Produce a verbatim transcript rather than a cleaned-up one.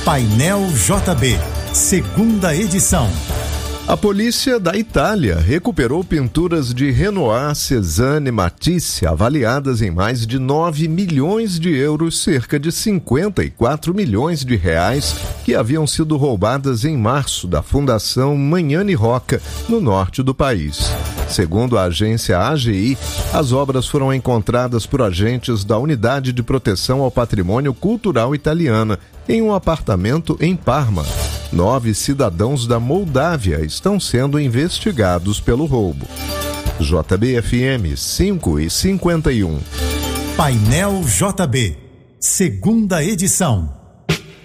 Painel J B, segunda edição. A polícia da Itália recuperou pinturas de Renoir, Cézanne e Matisse avaliadas em mais de nove milhões de euros, cerca de cinquenta e quatro milhões de reais, que haviam sido roubadas em março da Fundação Magnani Rocca, no norte do país. Segundo a agência A G I, as obras foram encontradas por agentes da Unidade de Proteção ao Patrimônio Cultural Italiana em um apartamento em Parma. Nove cidadãos da Moldávia estão sendo investigados pelo roubo. J B F M cinco e cinquenta e um. Painel J B, segunda edição.